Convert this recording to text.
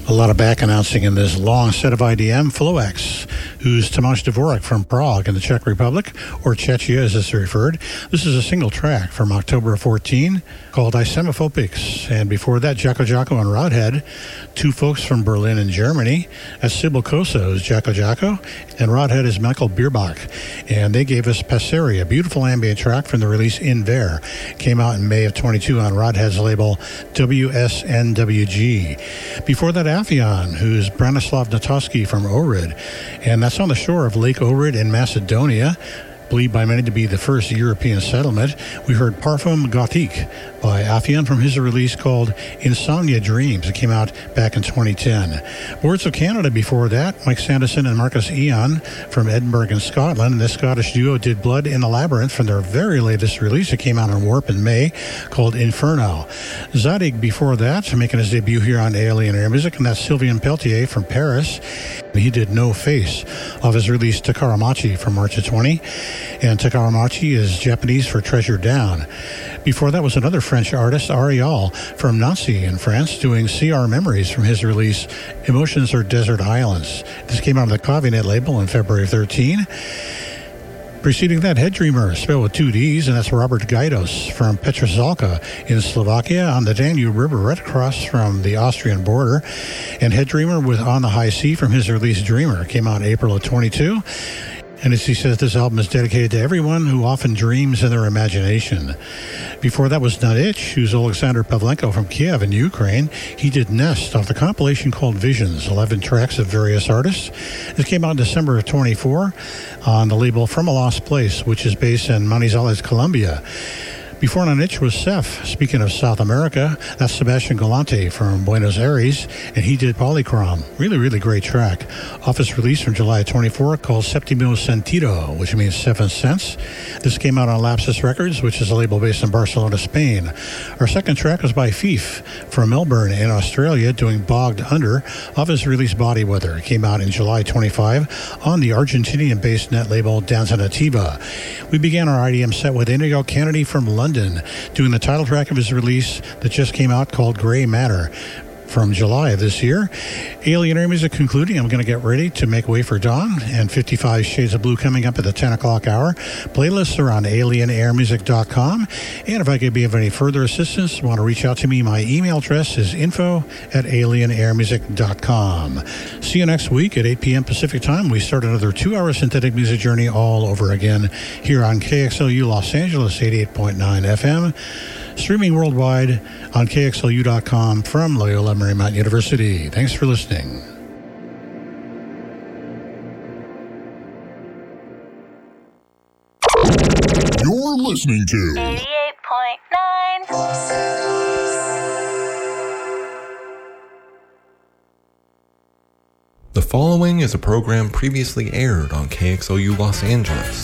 A lot of back announcing in this long set of IDM. Floex, who's Tomáš Dvorak from Prague in the Czech Republic, or Czechia as it's referred. This is a single track from October 14 called Isemophobics. And before that, Jacko Jacko and Rodhead, two folks from Berlin in Germany. As Sybil Koso is Jacko Jacko, and Rodhead is Michael Bierbach. And they gave us Passeri, a beautiful ambient track from the release In Ver. Came out in May of 22 on Rodhead's label WSNWG. Before that, Afion, who's Branislav Natowski from Ohrid, and that's on the shore of Lake Ohrid in Macedonia, believed by many to be the first European settlement. We heard Parfum Gothique by Afion from his release called Insomnia Dreams. It came out back in 2010. Boards of Canada before that, Mike Sanderson and Marcus Eon from Edinburgh in Scotland. And this Scottish duo did Blood in the Labyrinth from their very latest release. It came out on Warp in May called Inferno. Zadig before that, making his debut here on Alien Air Music, and that's Sylvain Peltier from Paris. He did No Face of his release Takaramachi from March of 20. And Takaramachi is Japanese for Treasure Down. Before that was another French artist, Ariel from Nancy in France, doing CR Memories from his release Emotions or Desert Islands. This came out on the Cavinet label in February 13. Preceding that, Head Dreamer, spelled with two Ds, and that's Robert Gajdos from Petržalka in Slovakia on the Danube River, right across from the Austrian border. And Head Dreamer with On the High Sea from his release Dreamer came out in April of 22. And as he says, this album is dedicated to everyone who often dreams in their imagination. Before that was Not Itch, who's Alexander Pavlenko from Kiev in Ukraine. He did Nest off the compilation called Visions, 11 tracks of various artists. This came out in December of 24 on the label From a Lost Place, which is based in Manizales, Colombia. Before Not Itch was Seth. Speaking of South America, that's Sebastian Galante from Buenos Aires, and he did Polychrom. Really, really great track. Off his release from July 24 called Septimo Sentido, which means 7 cents. This came out on Lapsus Records, which is a label based in Barcelona, Spain. Our second track was by Fief from Melbourne in Australia, doing Bogged Under off his release Body Weather. It came out in July 25 on the Argentinian-based net label Danza Nativa. We began our IDM set with Inigo Kennedy from London, doing the title track of his release that just came out called Gray Matter from July of this year. Alien Air Music concluding. I'm going to get ready to make way for dawn, and 55 Shades of Blue coming up at the 10 o'clock hour. Playlists are on alienairmusic.com, and if I could be of any further assistance, want to reach out to me, my email address is info@alienairmusic.com. See you next week at 8 p.m. Pacific Time. We start another 2-hour synthetic music journey all over again here on KXLU Los Angeles 88.9 FM. Streaming worldwide on KXLU.com from Loyola Marymount University. Thanks for listening. You're listening to 88.9. The following is a program previously aired on KXLU Los Angeles.